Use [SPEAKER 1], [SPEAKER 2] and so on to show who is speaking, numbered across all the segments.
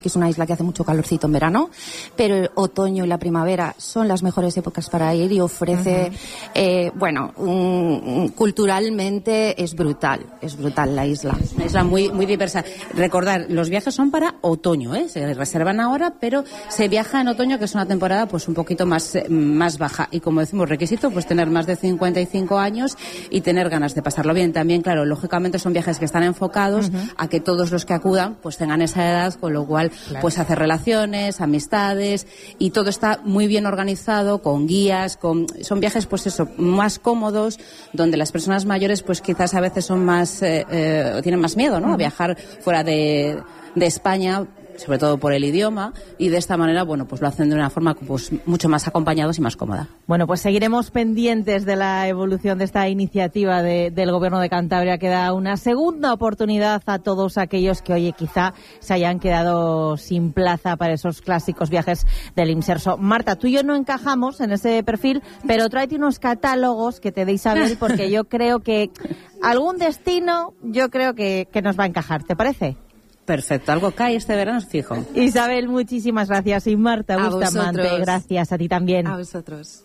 [SPEAKER 1] que es una isla que hace mucho calorcito en verano, pero el otoño y la primavera son las mejores épocas para ir y ofrece, culturalmente es brutal la isla.
[SPEAKER 2] Una isla muy, muy diversa. Recordar, los viajes son para otoño, se reservan ahora, pero se viaja en otoño, que es una temporada pues un poquito más baja. Y como decimos, requisito, pues tener más de 55 años y tener ganas de pasarlo bien. También, claro, lógicamente son viajes que están enfocados a que todos los que acudan pues tengan esa edad, con lo cual pues hacer relaciones, amistades, y todo está muy bien organizado, con guías, son viajes pues eso, más cómodos, donde las personas mayores pues quizás a veces son más, tienen más miedo, ¿no? A viajar fuera de España, sobre todo por el idioma, y de esta manera, bueno, pues lo hacen de una forma pues mucho más acompañados y más cómoda.
[SPEAKER 3] Bueno, pues seguiremos pendientes de la evolución de esta iniciativa del Gobierno de Cantabria, que da una segunda oportunidad a todos aquellos que, oye, quizá se hayan quedado sin plaza para esos clásicos viajes del Imserso. Marta, tú y yo no encajamos en ese perfil, pero tráete unos catálogos que te dé Isabel, porque yo creo que algún destino, yo creo que nos va a encajar, ¿te parece?
[SPEAKER 2] Perfecto, algo cae este verano, fijo.
[SPEAKER 3] Isabel, muchísimas gracias. Y Marta Bustamante, gracias a ti también.
[SPEAKER 1] A vosotros.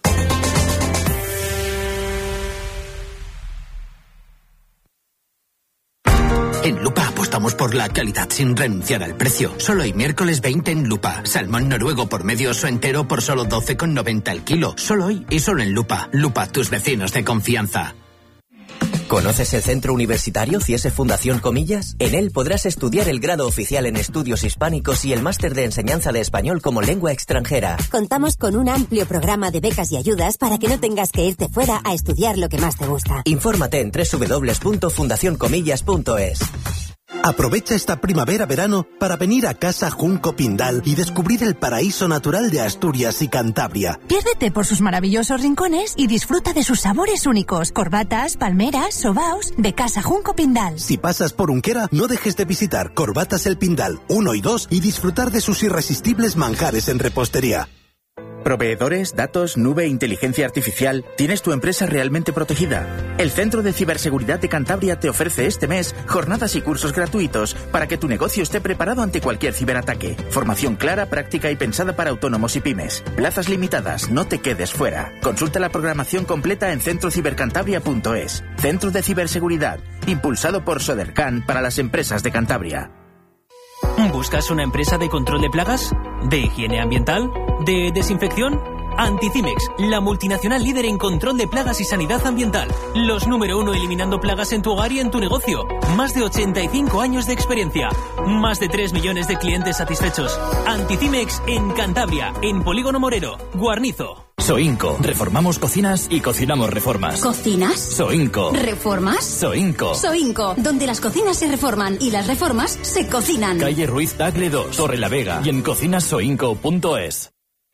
[SPEAKER 4] En Lupa apostamos por la calidad sin renunciar al precio. Solo hoy miércoles 20 en Lupa. Salmón noruego por medio oso entero por solo 12,90 el kilo. Solo hoy y solo en Lupa. Lupa, tus vecinos de confianza.
[SPEAKER 5] ¿Conoces el Centro Universitario CIESE Fundación Comillas? En él podrás estudiar el grado oficial en estudios hispánicos y el máster de enseñanza de español como lengua extranjera.
[SPEAKER 6] Contamos con un amplio programa de becas y ayudas para que no tengas que irte fuera a estudiar lo que más te gusta.
[SPEAKER 5] Infórmate en www.fundacioncomillas.es.
[SPEAKER 7] Aprovecha esta primavera-verano para venir a Casa Junco Pindal y descubrir el paraíso natural de Asturias y Cantabria.
[SPEAKER 8] Piérdete por sus maravillosos rincones y disfruta de sus sabores únicos. Corbatas, palmeras, sobaos de Casa Junco Pindal.
[SPEAKER 7] Si pasas por Unquera, no dejes de visitar Corbatas el Pindal 1 y 2 y disfrutar de sus irresistibles manjares en repostería.
[SPEAKER 9] Proveedores, datos, nube, inteligencia artificial. ¿Tienes tu empresa realmente protegida? El Centro de Ciberseguridad de Cantabria te ofrece este mes jornadas y cursos gratuitos para que tu negocio esté preparado ante cualquier ciberataque. Formación clara, práctica y pensada para autónomos y pymes. Plazas limitadas, no te quedes fuera. Consulta la programación completa en centrocibercantabria.es. Centro de Ciberseguridad, impulsado por Sodercan para las empresas de Cantabria.
[SPEAKER 10] ¿Buscas una empresa de control de plagas? ¿De higiene ambiental? ¿De desinfección? Anticimex, la multinacional líder en control de plagas y sanidad ambiental. Los número 1 eliminando plagas en tu hogar y en tu negocio. Más de 85 años de experiencia. Más de 3 millones de clientes satisfechos. Anticimex en Cantabria, en Polígono Morero, Guarnizo.
[SPEAKER 11] Soinco. Reformamos cocinas y cocinamos reformas.
[SPEAKER 6] ¿Cocinas?
[SPEAKER 11] Soinco.
[SPEAKER 6] ¿Reformas?
[SPEAKER 11] Soinco.
[SPEAKER 6] Soinco, donde las cocinas se reforman y las reformas se cocinan.
[SPEAKER 11] Calle Ruiz Tagle 2, Torre la Vega y en cocinasoinco.es.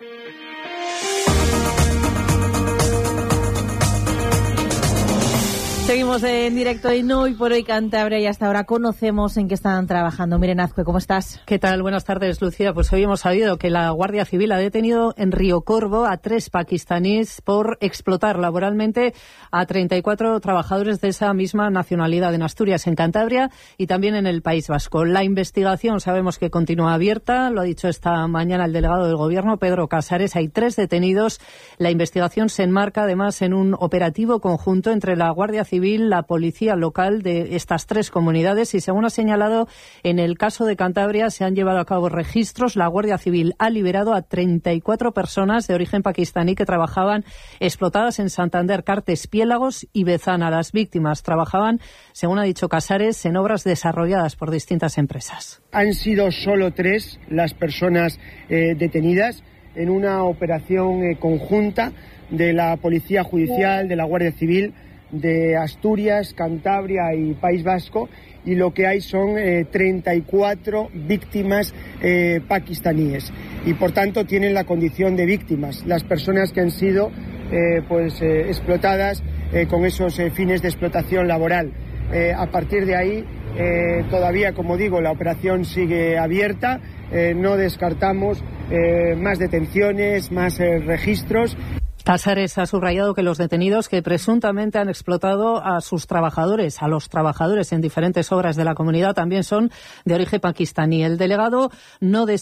[SPEAKER 3] Seguimos en directo en Hoy por Hoy Cantabria y hasta ahora conocemos en qué están trabajando. Miren, Azcue, ¿cómo estás?
[SPEAKER 12] ¿Qué tal? Buenas tardes, Lucía. Pues hoy hemos sabido que la Guardia Civil ha detenido en Río Corvo a 3 pakistaníes por explotar laboralmente a 34 trabajadores de esa misma nacionalidad en Asturias, en Cantabria y también en el País Vasco. La investigación sabemos que continúa abierta, lo ha dicho esta mañana el delegado del Gobierno, Pedro Casares. Hay 3 detenidos. La investigación se enmarca además en un operativo conjunto entre la Guardia Civil, la policía local de estas 3 comunidades y, según ha señalado, en el caso de Cantabria se han llevado a cabo registros. La Guardia Civil ha liberado a 34 personas de origen pakistaní que trabajaban explotadas en Santander, Cartes, Piélagos y Bezana. Las víctimas trabajaban, según ha dicho Casares, en obras desarrolladas por distintas empresas.
[SPEAKER 13] Han sido solo 3 las personas detenidas en una operación conjunta de la Policía Judicial, de la Guardia Civil, de Asturias, Cantabria y País Vasco, y lo que hay son 34 víctimas pakistaníes y por tanto tienen la condición de víctimas las personas que han sido explotadas con esos fines de explotación laboral. A partir de ahí todavía, como digo, la operación sigue abierta, no descartamos más detenciones, más registros.
[SPEAKER 12] Casares ha subrayado que los detenidos que presuntamente han explotado a los trabajadores en diferentes obras de la comunidad también son de origen pakistaní. El delegado no